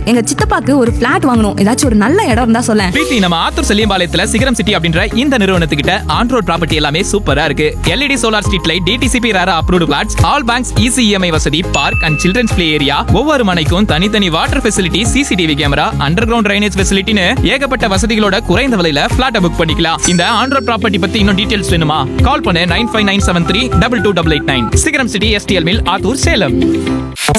எங்க சித்தப்பாக்கு ஒரு பிளாட் வாங்கணும், ஏதாச்சும் ஒரு நல்ல இடம் இருந்தா சொல்லேன். பிரீத்தி, நம்ம ஆத்தூர் செல்லியம்பாளையத்துல சிகரம் சிட்டி அப்படின்ற இந்த நிறுவனத்துக்கிட்ட ஆன் ரோட் ப்ராப்பர்ட்டி எல்லாமே சூப்பரா இருக்கு. LED solar street light, DTCP ரேரா approved plots, all banks easy EMI வசதி, park and children's play area, ஒவ்வொரு மனைக்கும் தனித்தனி water facility, CCTV camera, under ground drainage ஃபெசிலிட்டின்னு ஏகப்பட்ட வசதிகளோட குறைந்த விலையில பிளாட் புக் பண்ணிக்கலாம். இந்த ஆன் ரோட் ப்ராப்பர்ட்டி பத்தி இன்னும் டீடைல்ஸ் வேணுமா? கால் பண்ணு 9597322889. சிகரம் city, STL mill, Attur, Salem.